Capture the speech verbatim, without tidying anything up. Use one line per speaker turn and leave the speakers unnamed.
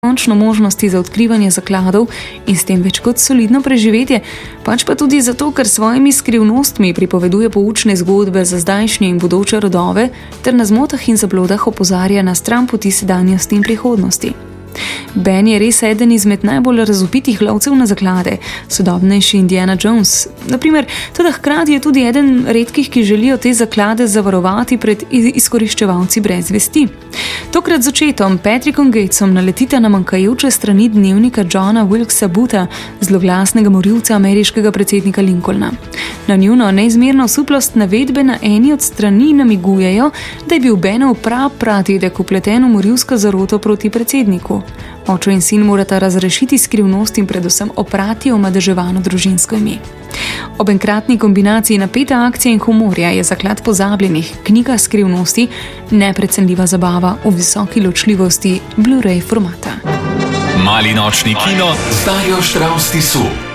končno možnosti za odkrivanje zakladov in s tem več kot solidno preživetje, pač pa tudi zato, ker svojimi skrivnostmi pripoveduje poučne zgodbe za zdajšnje in bodoče rodove ter na zmotah in zablodah opozarja na stran poti sedanjosti in prihodnosti. Ben je res eden izmed najbolj razvpitih lovcev na zaklade, sodobnejši Indiana Jones. Naprimer, teda hkrati je tudi eden redkih, ki želijo te zaklade zavarovati pred izkoriščevalci brez vesti. Tokrat z očetom Patrickom Gatesom naletita na manjkajoče strani dnevnika Johna Wilkesa Bootha, zloglasnega morilca ameriškega predsednika Lincolna. Na njuno neizmerno osuplost navedbe na eni od strani namigujejo, da je bil Benov prapradedek vpleten v morilsko zaroto proti predsedniku. Oče in sin morata razrešiti skrivnost in predvsem oprati omadeževano družinsko ime. Ob enkratni kombinaciji napete akcije in humorja je Zaklad pozabljenih, knjiga skrivnosti, neprecenljiva zabava v visoki ločljivosti Blu-ray formata.
Mali nočni kino z Darjo Štravs Tisu.